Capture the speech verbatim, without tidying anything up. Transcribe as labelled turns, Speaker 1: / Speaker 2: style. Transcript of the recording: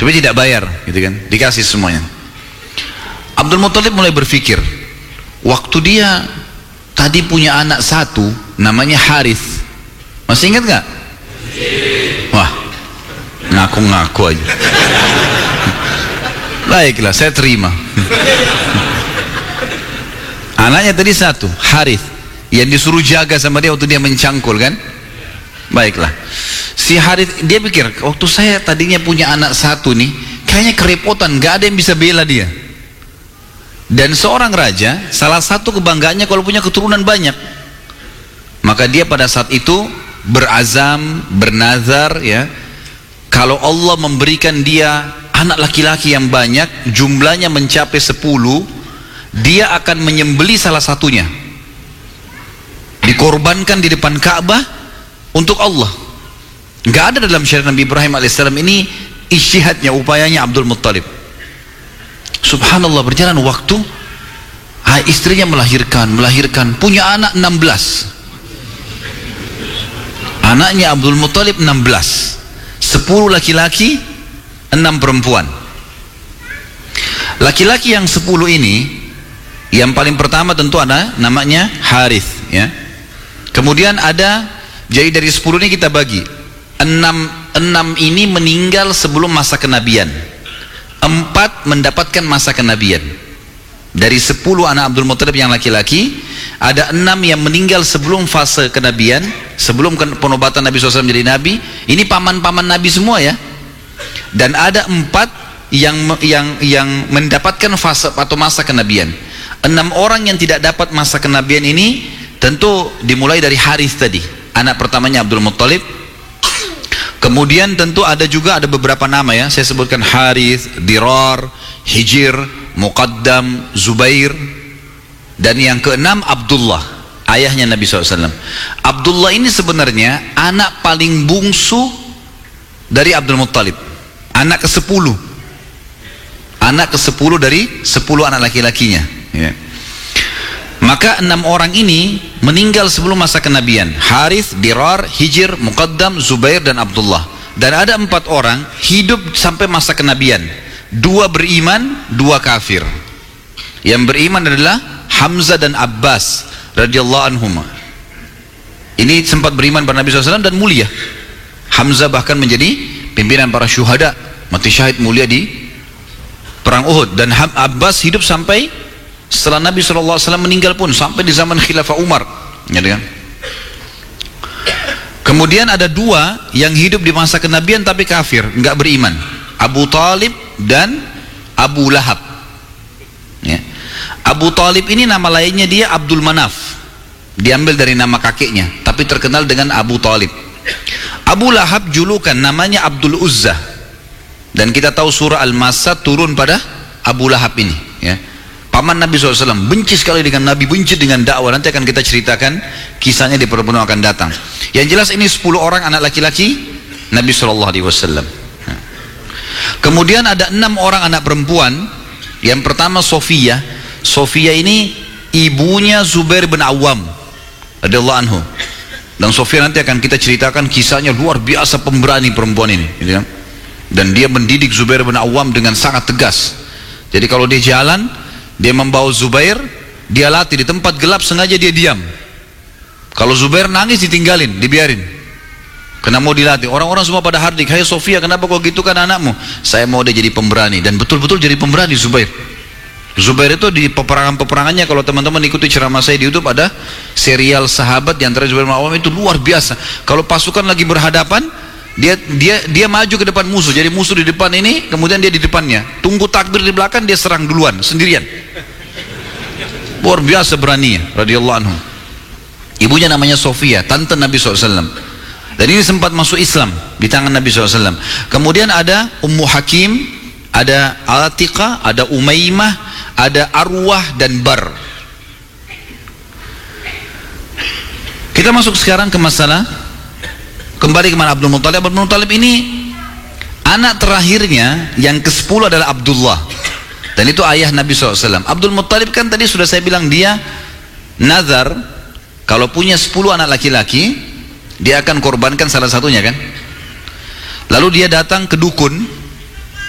Speaker 1: tapi tidak bayar, gitu kan? Dikasih semuanya. Abdul Muttalib mulai berpikir, waktu dia tadi punya anak satu, namanya Harith. Masih ingat nggak? Wah, ngaku-ngaku aja. Baiklah, saya terima. Anaknya tadi satu, Harith, yang disuruh jaga sama dia waktu dia mencangkul kan? Baiklah, si Harith dia pikir, waktu saya tadinya punya anak satu nih, kayaknya kerepotan, gak ada yang bisa bela dia. Dan seorang raja, salah satu kebanggaannya kalau punya keturunan banyak. Maka dia pada saat itu berazam, bernazar ya, kalau Allah memberikan dia anak laki-laki yang banyak, jumlahnya mencapai sepuluh, dia akan menyembeli salah satunya, dikorbankan di depan Ka'bah untuk Allah. Nggak ada dalam syariat Nabi Ibrahim alaihissalam. Ini ijtihadnya, upayanya Abdul Muttalib. Subhanallah, berjalan waktu, istrinya melahirkan, melahirkan, punya anak enam belas. Anaknya Abdul Muttalib enam belas, sepuluh laki-laki, enam perempuan. Laki-laki yang sepuluh ini, yang paling pertama tentu ada namanya Harith ya. Kemudian ada, jadi dari sepuluh ini kita bagi enam, enam ini meninggal sebelum masa kenabian, empat mendapatkan masa kenabian. Dari sepuluh anak Abdul Muttalib yang laki-laki, ada enam yang meninggal sebelum fase kenabian, sebelum penobatan Nabi shallallahu alaihi wasallam menjadi Nabi. Ini paman-paman Nabi semua ya. Dan ada empat yang yang yang mendapatkan fase atau masa kenabian. Enam orang yang tidak dapat masa kenabian ini tentu dimulai dari Harith tadi, anak pertamanya Abdul Muttalib. Kemudian tentu ada juga ada beberapa nama ya, saya sebutkan Harith, Dirar, Hijir, Muqaddam, Zubair. Dan yang keenam Abdullah, ayahnya Nabi shallallahu alaihi wasallam. Abdullah ini sebenarnya anak paling bungsu dari Abdul Muttalib, anak ke sepuluh, anak ke sepuluh dari sepuluh anak laki-lakinya ya. Maka enam orang ini meninggal sebelum masa kenabian, Harith, Dirar, Hijir, Muqaddam, Zubair dan Abdullah. Dan ada empat orang hidup sampai masa kenabian, dua beriman, dua kafir. Yang beriman adalah Hamzah dan Abbas radhiyallahu anhuma. Ini sempat beriman pada Nabi shallallahu alaihi wasallam dan mulia. Hamzah bahkan menjadi pimpinan para syuhada, mati syahid mulia di perang Uhud. Dan Abbas hidup sampai setelah Nabi shallallahu alaihi wasallam meninggal pun, sampai di zaman Khilafah Umar ya, kan? Kemudian ada dua yang hidup di masa kenabian tapi kafir, nggak beriman, Abu Talib dan Abu Lahab ya. Abu Talib ini nama lainnya dia Abdul Manaf, diambil dari nama kakeknya, tapi terkenal dengan Abu Talib. Abu Lahab julukan namanya Abdul Uzza, dan kita tahu surah Al-Masad turun pada Abu Lahab ini ya. Paman Nabi shallallahu alaihi wasallam, benci sekali dengan Nabi, benci dengan dakwah. Nanti akan kita ceritakan kisahnya di pertemuan akan datang. Yang jelas ini sepuluh orang anak laki-laki Nabi shallallahu alaihi wasallam. Kemudian ada enam orang anak perempuan. Yang pertama Sofia. Sofia ini ibunya Zubair bin Awam radhiyallahu anhu. Dan Sofia nanti akan kita ceritakan kisahnya, luar biasa pemberani perempuan ini gitu ya. Dan dia mendidik Zubair bin Awam dengan sangat tegas. Jadi kalau dia jalan, dia membawa Zubair, dia latih di tempat gelap, sengaja dia diam. Kalau Zubair nangis ditinggalin, dibiarin, karena mau dilatih. Orang-orang semua pada hardik, hai Sofia, kenapa kau gitu kan anakmu? Saya mau dia jadi pemberani. Dan betul-betul jadi pemberani Zubair. Zubair itu di peperangan-peperangannya, kalau teman-teman ikuti ceramah saya di YouTube, ada serial sahabat di antara Zubair bin Awam, itu luar biasa. Kalau pasukan lagi berhadapan, dia dia dia maju ke depan musuh, jadi musuh di depan ini, kemudian dia di depannya, tunggu takbir di belakang, dia serang duluan sendirian. Luar biasa beraninya radhiyallahu anhu. Ibunya namanya Sofia, tante Nabi shallallahu alaihi wasallam, dan ini sempat masuk Islam di tangan Nabi shallallahu alaihi wasallam. Kemudian ada Ummu Hakim, ada Atiqah, ada Umaymah, ada Arwah dan Bar. Kita masuk sekarang ke masalah, kembali ke mana Abdul Muttalib. Abdul Muttalib ini anak terakhirnya yang ke sepuluh adalah Abdullah, dan itu ayah Nabi shallallahu alaihi wasallam. Abdul Muttalib kan tadi sudah saya bilang, dia nazar kalau punya sepuluh anak laki-laki dia akan korbankan salah satunya kan. Lalu dia datang ke dukun,